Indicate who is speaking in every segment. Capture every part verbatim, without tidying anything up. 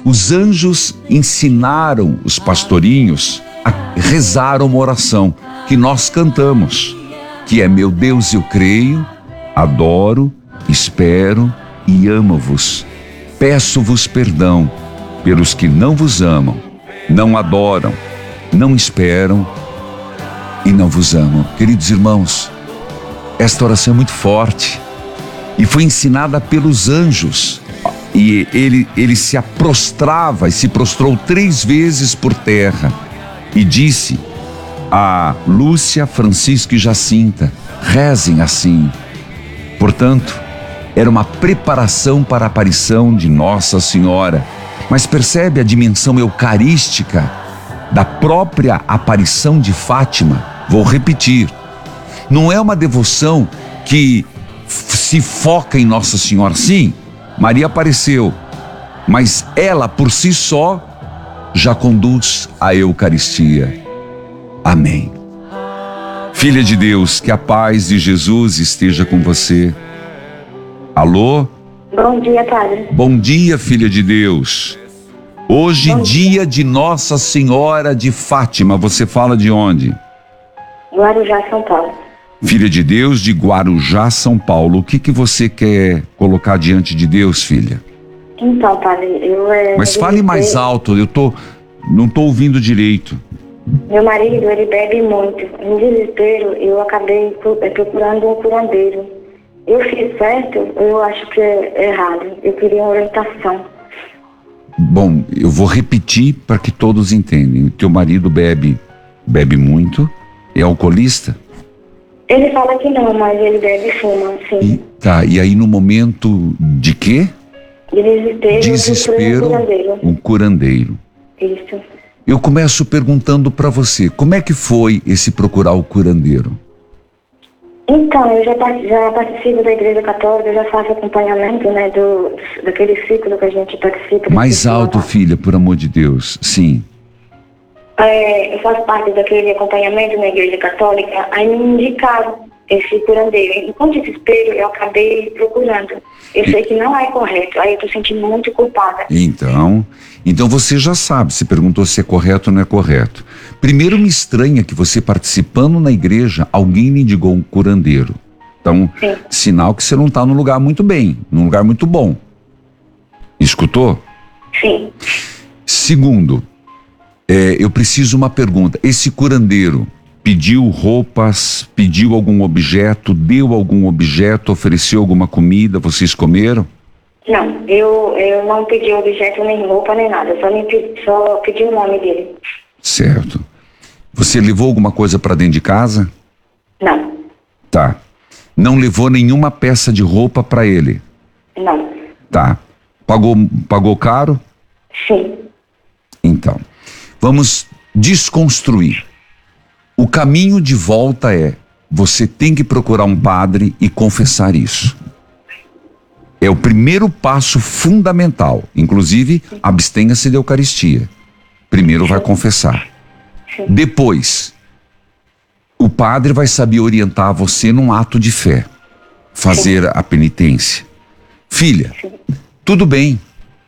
Speaker 1: os anjos ensinaram os pastorinhos a rezar uma oração que nós cantamos, que é: meu Deus, eu creio, adoro, espero e amo-vos. Peço-vos perdão pelos que não vos amam, não adoram, não esperam e não vos amam. Queridos irmãos, esta oração é muito forte e foi ensinada pelos anjos. E ele, ele se prostrava e se prostrou três vezes por terra e disse a Lúcia, Francisco e Jacinta: rezem assim. Portanto, era uma preparação para a aparição de Nossa Senhora. Mas percebe a dimensão eucarística da própria aparição de Fátima? Vou repetir. Não é uma devoção que se foca em Nossa Senhora. Sim, Maria apareceu, mas ela por si só já conduz a Eucaristia. Amém. Filha de Deus, que a paz de Jesus esteja com você. Alô?
Speaker 2: Bom dia, padre.
Speaker 1: Bom dia, filha de Deus. Hoje,
Speaker 2: Bom
Speaker 1: dia
Speaker 2: dia.
Speaker 1: de Nossa Senhora de Fátima. Você fala de onde?
Speaker 2: Guarujá, São Paulo.
Speaker 1: Filha de Deus, de Guarujá, São Paulo. O que que você quer colocar diante de Deus, filha?
Speaker 2: Então, padre, eu... É,
Speaker 1: Mas fale mais alto, eu tô, não tô ouvindo direito.
Speaker 2: Meu marido, ele bebe muito. Em desespero, eu acabei procurando um curandeiro. Eu fiz certo? Eu acho que é errado. Eu queria uma orientação.
Speaker 1: Bom, eu vou repetir para que todos entendam. Teu marido bebe, bebe muito, é alcoolista?
Speaker 2: Ele fala que não, mas ele bebe e fuma, sim.
Speaker 1: E, tá, e aí no momento de quê?
Speaker 2: De desespero,
Speaker 1: Desespero,
Speaker 2: um curandeiro.
Speaker 1: um curandeiro.
Speaker 2: Isso.
Speaker 1: Eu começo perguntando para você, como é que foi esse procurar o curandeiro?
Speaker 2: Então, eu já, já participo da Igreja Católica, eu já faço acompanhamento, né, do, daquele ciclo que a gente participa.
Speaker 1: Mais alto, filha, por amor de Deus. Sim.
Speaker 2: É, eu faço parte daquele acompanhamento na Igreja Católica, aí me indicaram esse curandeiro. E com desespero eu acabei procurando. Eu sei que não é correto, aí eu tô sentindo muito culpada.
Speaker 1: Então, então você já sabe, se perguntou se é correto ou não é correto. Primeiro, me estranha que você participando na igreja, alguém lhe indicou um curandeiro. Então,
Speaker 2: Sim.
Speaker 1: Sinal que você não está num lugar muito bem, num lugar muito bom. Escutou?
Speaker 2: Sim.
Speaker 1: Segundo, é, eu preciso uma pergunta. Esse curandeiro pediu roupas, pediu algum objeto, deu algum objeto, ofereceu alguma comida, vocês comeram?
Speaker 2: Não, eu, eu não pedi objeto, nem roupa, nem nada. Só, me pedi, só pedi o nome dele.
Speaker 1: Certo. Você levou alguma coisa para dentro de casa?
Speaker 2: Não.
Speaker 1: Tá. Não levou nenhuma peça de roupa para ele?
Speaker 2: Não.
Speaker 1: Tá. Pagou, pagou caro?
Speaker 2: Sim.
Speaker 1: Então, vamos desconstruir. O caminho de volta é, você tem que procurar um padre e confessar isso. É o primeiro passo fundamental. Inclusive, abstenha-se da Eucaristia. Primeiro vai confessar.
Speaker 2: Sim.
Speaker 1: Depois, o padre vai saber orientar você num ato de fé. Fazer Sim. a penitência. Filha, Sim. tudo bem.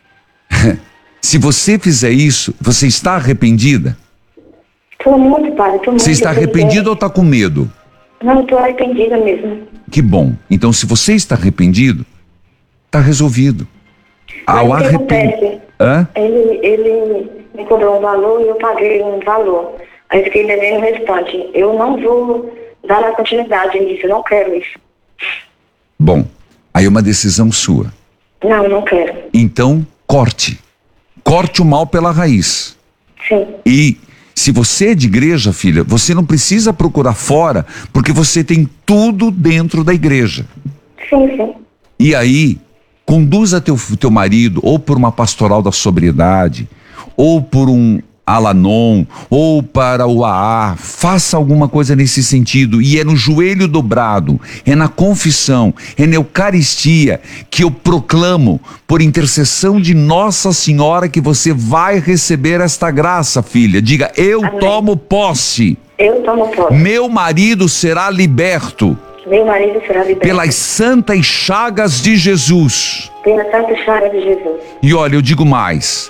Speaker 1: Se você fizer isso, você está arrependida?
Speaker 2: Estou muito, padre. Tô muito
Speaker 1: você está arrependida ou está com medo?
Speaker 2: Não, estou arrependida mesmo.
Speaker 1: Que bom. Então, se você está arrependido, está resolvido. Ao arrependimento.
Speaker 2: Ele, ele me cobrou um valor e eu paguei um valor. Aí fiquei devendo o restante. Eu não vou dar a continuidade nisso, eu não quero isso.
Speaker 1: Bom, aí é uma decisão sua.
Speaker 2: Não, não quero.
Speaker 1: Então, corte. Corte o mal pela raiz.
Speaker 2: Sim.
Speaker 1: E se você é de igreja, filha, você não precisa procurar fora, porque você tem tudo dentro da igreja.
Speaker 2: Sim, sim.
Speaker 1: E aí, conduza teu, teu marido ou por uma pastoral da sobriedade, ou por um Alanon, ou para o A A, faça alguma coisa nesse sentido, e é no joelho dobrado, é na confissão, é na Eucaristia que eu proclamo, por intercessão de Nossa Senhora, que você vai receber esta graça, filha. Diga, eu
Speaker 2: Amém.
Speaker 1: tomo posse.
Speaker 2: Eu tomo posse.
Speaker 1: Meu marido será liberto.
Speaker 2: Meu marido será liberto.
Speaker 1: Pelas santas chagas de Jesus.
Speaker 2: Pelas santas chagas de Jesus.
Speaker 1: E olha, eu digo mais.